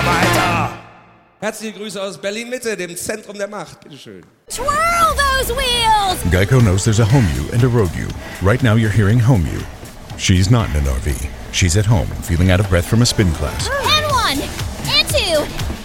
weiter. Herzliche Grüße aus Berlin-Mitte, dem Zentrum der Macht. Bitteschön. Twirl those wheels! Geico knows there's a home you and a road you. Right now you're hearing home you. She's not in an RV. She's at home, feeling out of breath from a spin class.